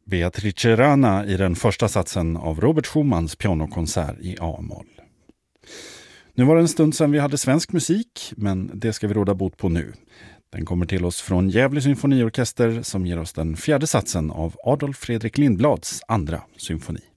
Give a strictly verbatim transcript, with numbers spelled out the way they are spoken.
Beatrice Rana i den första satsen av Robert Schumans pianokonsert i A-moll. Nu var det en stund sedan vi hade svensk musik, men det ska vi råda bot på nu. Den kommer till oss från Gävle symfoniorkester som ger oss den fjärde satsen av Adolf Fredrik Lindblads andra symfoni.